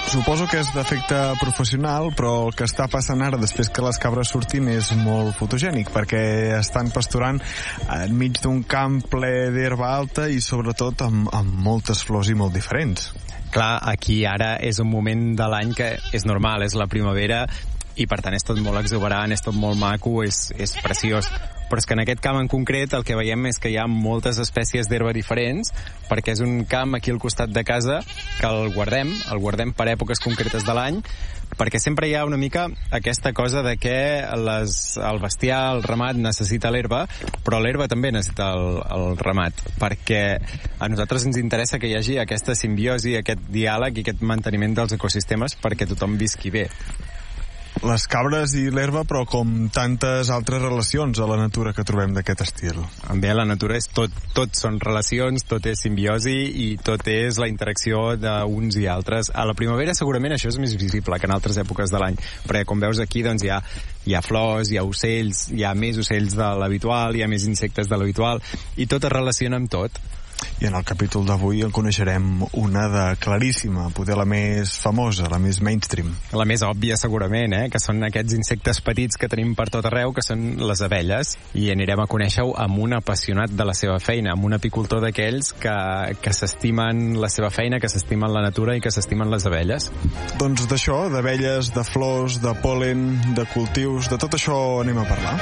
Suposo que és d'efecte professional, però el que està passant ara després que les cabres surtin és molt fotogènic, perquè estan pasturant enmig d'un camp ple d'herba alta i sobretot amb moltes flors i molt diferents. Clar, aquí ara és un moment de l'any que és normal, és la primavera, i per tant és tot molt exuberant, és tot molt maco, és preciós. Però és que en aquest camp en concret el que veiem és que hi ha moltes espècies d'herba diferents, perquè és un camp aquí al costat de casa que el guardem per èpoques concretes de l'any, perquè sempre hi ha una mica aquesta cosa de que el bestiar, el ramat necessita l'herba, però l'herba també necessita el ramat, perquè a nosaltres ens interessa que hi hagi aquesta simbiosi, aquest diàleg i aquest manteniment dels ecosistemes perquè tothom visqui bé. Les cabres i l'herba, però com tantes altres relacions a la natura que trobem d'aquest estil. Bé, la natura és tot són relacions, tot és simbiosi i tot és la interacció d'uns i altres. A la primavera segurament això és més visible que en altres èpoques de l'any, perquè com veus aquí doncs hi ha flors, hi ha ocells, hi ha més ocells de l'habitual, hi ha més insectes de l'habitual, i tot es relaciona amb tot. I en el capítol d'avui en coneixerem una de claríssima, poder la més famosa, la més mainstream. La més òbvia segurament, que són aquests insectes petits que tenim per tot arreu, que són les abelles, i anirem a conèixer-ho amb un apassionat de la seva feina, amb un apicultor d'aquells que s'estimen la seva feina, que s'estimen la natura i que s'estimen les abelles. Doncs d'això, d'abelles, de flors, de pol·len, de cultius, de tot això anem a parlar.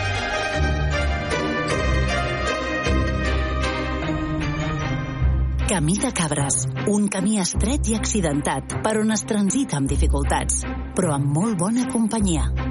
Camí de cabres, un camí estret i accidentat, per on es transita amb dificultats, però amb molt bona companyia.